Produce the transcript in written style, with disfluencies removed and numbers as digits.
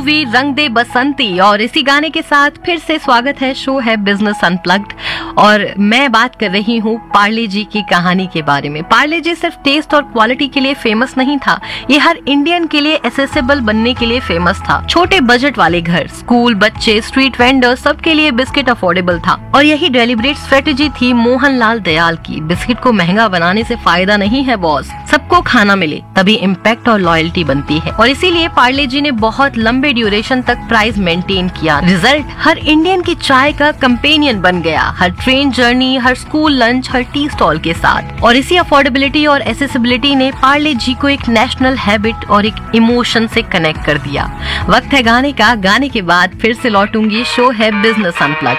Movie रंग दे बसंती, और इसी गाने के साथ फिर से स्वागत है, शो है बिजनेस अनप्लग्ड। और मैं बात कर रही हूँ पार्ले जी की कहानी के बारे में। पार्ले जी सिर्फ टेस्ट और क्वालिटी के लिए फेमस नहीं था, ये हर इंडियन के लिए एसेसिबल बनने के लिए फेमस था। छोटे बजट वाले घर, स्कूल बच्चे, स्ट्रीट वेंडर, सबके लिए बिस्किट अफोर्डेबल था। और यही डेलिब्रेट स्ट्रेटेजी थी मोहनलाल दयाल की। बिस्किट को महंगा बनाने से फायदा नहीं है बॉस, सबको खाना मिले तभी इम्पैक्ट और लॉयल्टी बनती है। और इसीलिए पार्ले जी ने बहुत लंबे ड्यूरेशन तक प्राइस मेंटेन किया। रिजल्ट, हर इंडियन की चाय का कंपेनियन बन गया, हर ट्रेन जर्नी, हर स्कूल लंच, हर टी स्टॉल के साथ। और इसी अफोर्डेबिलिटी और एसेसिबिलिटी ने पार्ले जी को एक नेशनल हैबिट और एक इमोशन से कनेक्ट कर दिया। वक्त है गाने का, गाने के बाद फिर से लौटूंगी। शो है बिजनेस अनप्लग्ड।